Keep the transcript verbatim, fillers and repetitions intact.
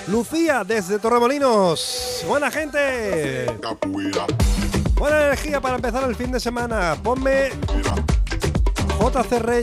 Lucía, desde Torremolinos. Buena gente. Buena energía para empezar el fin de semana. Ponme J C Reyes.